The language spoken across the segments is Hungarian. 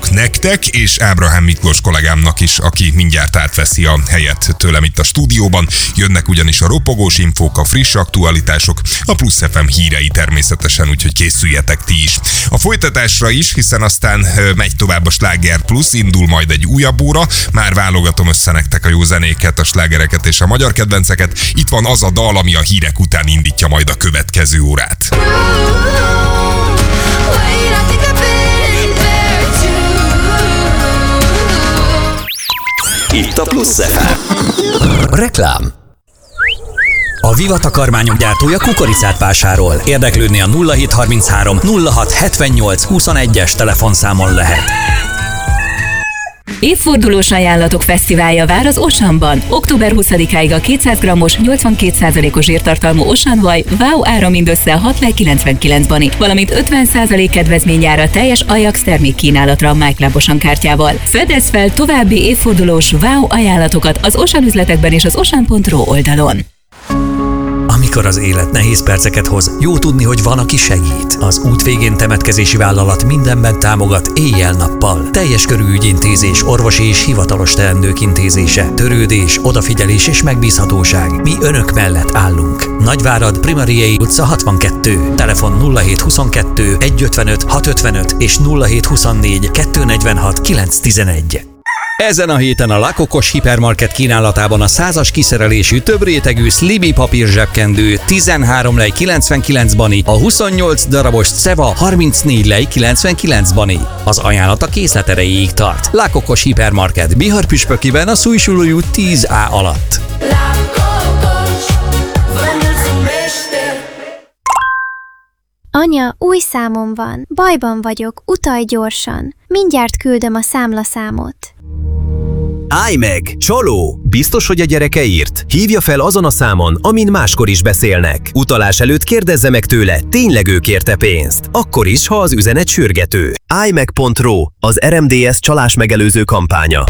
gratulálok nektek, és Ábrahám Miklós kollégámnak is, aki mindjárt átveszi a helyet tőlem itt a stúdióban. Jönnek ugyanis a ropogós infók, a friss aktualitások, a Plusz FM hírei természetesen, úgyhogy készüljetek ti is. A folytatásra is, hiszen aztán megy tovább a Sláger Plusz, indul majd egy újabb óra, már válogatom össze nektek a jó zenéket, a slágereket és a magyar kedvenceket. Itt van az a dal, ami a hírek után indítja majd a következő órát. Itt a Plusz FM. Reklám. A Viva takarmányok gyártója kukoricát vásárol. Érdeklődni a 0733 06 78 21-es telefonszámon lehet. Évfordulós ajánlatok fesztiválja vár az Oceanban. Október 20-áig a 200 g-os, 82%-os zsírtartalmú Ocean vaj wow ára mindössze 6,99 bani, valamint 50% kedvezmény jár a teljes Ajax termékkínálatra a MyClub Ocean kártyával. Fedezz fel további évfordulós wow ajánlatokat az Ocean üzletekben és az ocean.ro oldalon. Amikor az élet nehéz perceket hoz, jó tudni, hogy van, aki segít. Az út végén temetkezési vállalat mindenben támogat éjjel-nappal. Teljes körű ügyintézés, orvosi és hivatalos teendők intézése, törődés, odafigyelés és megbízhatóság. Mi önök mellett állunk. Nagyvárad, Primariei utca 62. Telefon 0722 155 655 és 0724 246 911. Ezen a héten a La Cocos hipermarket kínálatában a 100-as kiszerelésű több rétegű Sliby papír zsebkendő 13 lej 99 bani, a 28 darabos Ceva 34 lej 99 bani. Az ajánlat a készlet erejéig tart. La Cocos hipermarket Bihar-püspökiben a Szújsulói út 10A alatt. Anya, új számom van. Bajban vagyok, utalj gyorsan. Mindjárt küldöm a számlaszámot. Állj meg! Csaló! Biztos, hogy a gyereke írt? Hívja fel azon a számon, amin máskor is beszélnek. Utalás előtt kérdezze meg tőle, tényleg ő kérte pénzt. Akkor is, ha az üzenet sürgető. állj-meg.ro, az RMDS csalás megelőző kampánya.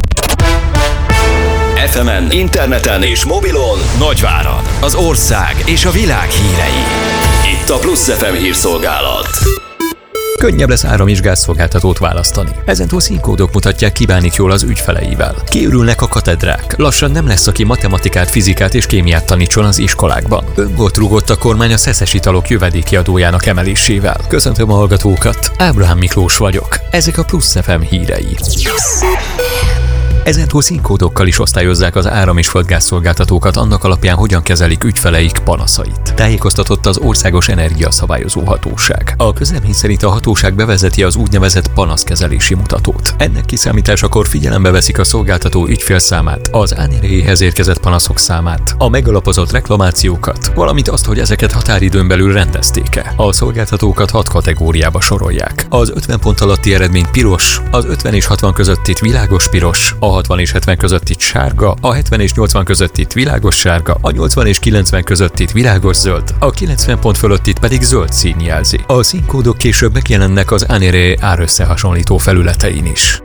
FM-en, interneten és mobilon Nagyvárad, az ország és a világ hírei. Itt a Plusz FM hírszolgálat. Könnyebb lesz áram- és gázszolgáltatót választani. Ezentúl színkódok mutatják, ki bánik jól az ügyfeleivel. Kiürülnek a katedrák. Lassan nem lesz, aki matematikát, fizikát és kémiát tanítson az iskolákban. Öngolt rúgott a kormány a szeszes italok jövedéki adójának emelésével. Köszöntöm a hallgatókat, Ábrahám Miklós vagyok. Ezek a Plusz FM hírei. Ezentúl színkódokkal is osztályozzák az áram- és földgázszolgáltatókat annak alapján, hogyan kezelik ügyfeleik panaszait. Tájékoztatott az Országos Energiaszabályozó Hatóság. A közlemény szerint a hatóság bevezeti az úgynevezett panaszkezelési mutatót. Ennek kiszámításakor figyelembe veszik a szolgáltató ügyfélszámát, az ANRE-hez érkezett panaszok számát, a megalapozott reklamációkat, valamint azt, hogy ezeket határidőn belül rendezték-e. A szolgáltatókat 6 kategóriába sorolják. Az 50 pont alatti eredmény piros, az 50 és 60 közöttit világos piros, a 60 és 70 között itt sárga, a 70 és 80 között itt világos sárga, a 80 és 90 között itt világos zöld, a 90 pont fölött itt pedig zöld szín jelzi. A színkódok később megjelennek az ANRE árösszehasonlító felületein is.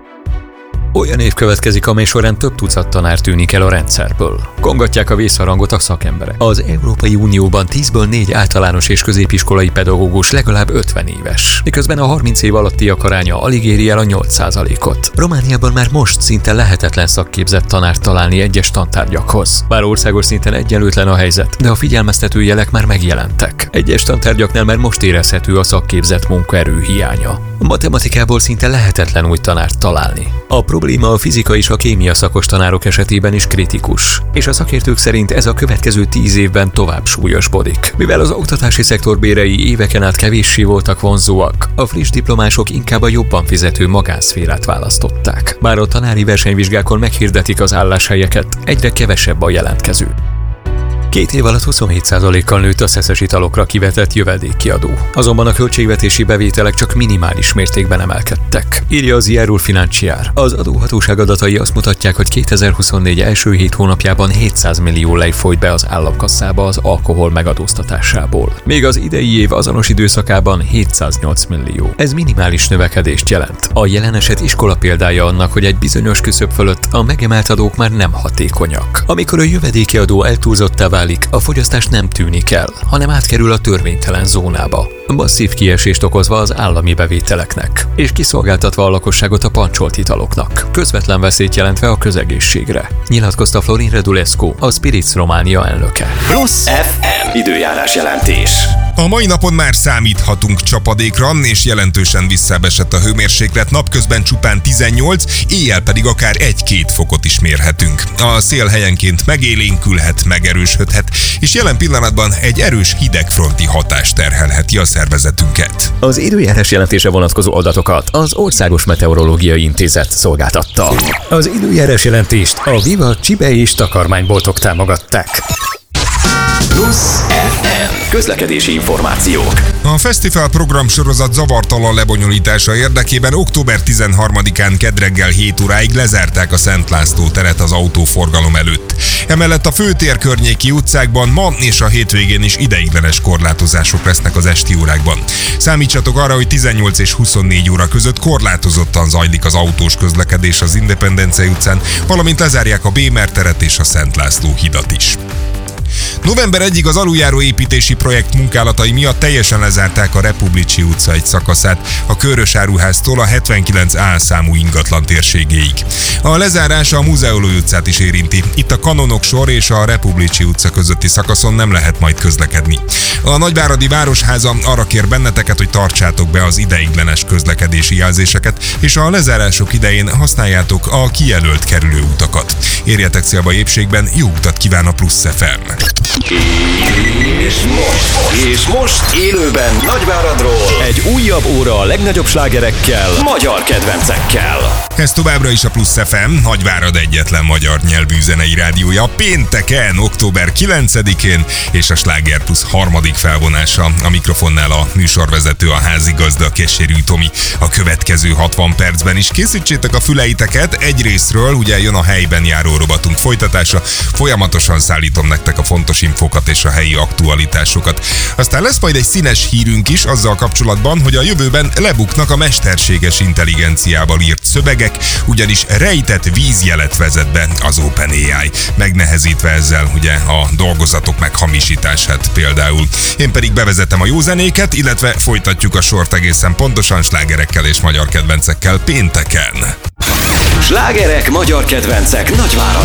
Olyan év következik, amely során több tucat tanár tűnik el a rendszerből. Kongatják a vészharangot a szakemberek. Az Európai Unióban 10-ből 4 általános és középiskolai pedagógus legalább 50 éves, miközben a 30 év alattiak aránya alig éri el a 8%-ot. Romániában már most szinte lehetetlen szakképzett tanárt találni egyes tantárgyakhoz. Bár országos szinten egyenlőtlen a helyzet, de a figyelmeztető jelek már megjelentek. Egyes tantárgyaknál már most érezhető a szakképzett munkaerő hiánya. A matematikából szinte lehetetlen új tanárt találni. A probléma a fizika és a kémia szakos tanárok esetében is kritikus, és a szakértők szerint ez a következő 10 évben tovább súlyosbodik. Mivel az oktatási szektor bérei éveken át kevéssé voltak vonzóak, a friss diplomások inkább a jobban fizető magánszférát választották. Bár a tanári versenyvizsgákon meghirdetik az álláshelyeket, egyre kevesebb a jelentkező. 2 év alatt 27%-kal nőtt a szeszes italokra kivetett jövedéki adó. Azonban a költségvetési bevételek csak minimális mértékben emelkedtek, írja az Ierul Financiar. Az adóhatóság adatai azt mutatják, hogy 2024 első 7 hónapjában 700 millió lej folyt be az államkasszába az alkohol megadóztatásából. Még az idei év azonos időszakában 708 millió. Ez minimális növekedést jelent. A jelen eset iskola példája annak, hogy egy bizonyos küszöb fölött a megemelt adók már nem hatékonyak. Amikor a jövedéki adó eltúlzottá válik, a fogyasztás nem tűnik el, hanem átkerül a törvénytelen zónába. Masszív kiesést okozva az állami bevételeknek, és kiszolgáltatva a lakosságot a pancsolt italoknak, közvetlen veszélyt jelentve a közegészségre, nyilatkozta Florin Redulescu, a Spirits Románia elnöke. Plusz FM időjárás jelentés. A mai napon már számíthatunk csapadékra, és jelentősen visszábbesett a hőmérséklet, napközben csupán 18, éjjel pedig akár 1-2 fokot is mérhetünk. A szél helyenként megélénkülhet, megerősödhet, és jelen pillanatban egy erős hidegfronti hatás terhelheti a szervezetünket. Az időjárás jelentése vonatkozó adatokat az Országos Meteorológiai Intézet szolgáltatta. Az időjárás jelentést a Viva Csibe és takarmányboltok támogatták. Plusz FM közlekedési információk. A fesztivál programsorozat zavartalan lebonyolítása érdekében október 13-án kedreggel 7 óráig lezárták a Szent László teret az autóforgalom előtt. Emellett a főtér környéki utcákban ma és a hétvégén is ideiglenes korlátozások lesznek az esti órákban. Számítsatok arra, hogy 18 és 24 óra között korlátozottan zajlik az autós közlekedés az Independencia utcán, valamint lezárják a Bémer teret és a Szent László hidat is. November 1-ig az aluljáró építési projekt munkálatai miatt teljesen lezárták a Republicsi utca egy szakaszát, a Körös Áruháztól a 79A számú ingatlan térségéig. A lezárás a Múzeolói utcát is érinti. Itt a Kanonok sor és a Republicsi utca közötti szakaszon nem lehet majd közlekedni. A Nagyváradi Városháza arra kér benneteket, hogy tartsátok be az ideiglenes közlekedési jelzéseket, és a lezárások idején használjátok a kijelölt kerülőutakat. Érjetek célba épségben, jó utat kíván a Plusz FM! És most élőben Nagyváradról egy újabb óra a legnagyobb slágerekkel, magyar kedvencekkel. Ez továbbra is a Plusz FM, Nagyvárad egyetlen magyar nyelvű zenei rádiója, pénteken, október 9-én, és a Sláger Plusz harmadik felvonása. A mikrofonnál a műsorvezető, a házigazda, Keserű Tomi. A következő 60 percben is készítsétek a füleiteket. Egyrészről ugye jön a helyben járó rovatunk folytatása, folyamatosan szállítom nektek a fontos infókat és a helyi aktualitásokat. Aztán lesz majd egy színes hírünk is azzal kapcsolatban, hogy a jövőben lebuknak a mesterséges intelligenciával írt szövegek, ugyanis rejtett vízjelet vezet be az OpenAI, megnehezítve ezzel ugye a dolgozatok meghamisítását például. Én pedig bevezetem a jó zenéket, illetve folytatjuk a sort egészen pontosan slágerekkel és magyar kedvencekkel pénteken. Slágerek, magyar kedvencek Nagyváradon.